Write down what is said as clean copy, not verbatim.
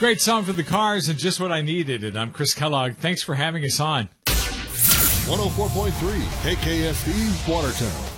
Great song for the cars and just what I needed. And I'm Chris Kellogg. Thanks for having us on. 104.3 KKSD Watertown.